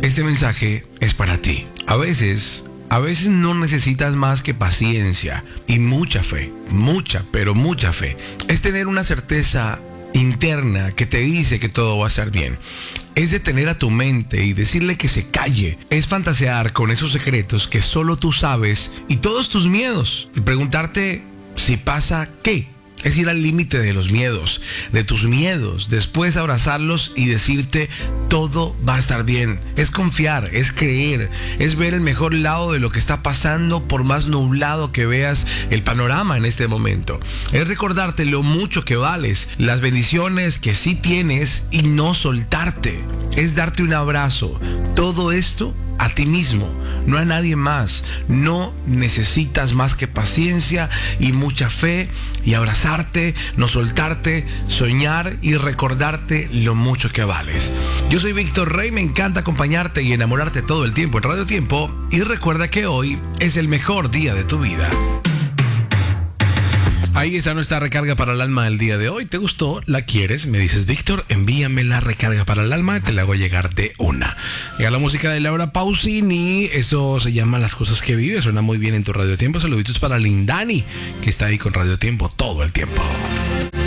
Este mensaje es para ti. A veces no necesitas más que paciencia y mucha fe. Pero mucha fe. Es tener una certeza interna que te dice que todo va a estar bien. Es detener a tu mente y decirle que se calle. Es fantasear con esos secretos que solo tú sabes y todos tus miedos. Y preguntarte si pasa qué. Es ir al límite de los miedos, de tus miedos, después abrazarlos y decirte todo va a estar bien. Es confiar, es creer, es ver el mejor lado de lo que está pasando por más nublado que veas el panorama en este momento. Es recordarte lo mucho que vales, las bendiciones que sí tienes y no soltarte. Es darte un abrazo. Todo esto a ti mismo, no a nadie más. No necesitas más que paciencia y mucha fe y abrazarte, no soltarte, soñar y recordarte lo mucho que vales. Yo soy Víctor Rey, me encanta acompañarte y enamorarte todo el tiempo en Radio Tiempo, y recuerda que hoy es el mejor día de tu vida. Ahí está nuestra recarga para el alma del día de hoy. ¿Te gustó? ¿La quieres? Me dices, Víctor, envíame la recarga para el alma y te la hago llegar de una. Llega la música de Laura Pausini. Eso se llama Las Cosas que Vives. Suena muy bien en tu Radio Tiempo. Saluditos para Lindani, que está ahí con Radio Tiempo todo el tiempo.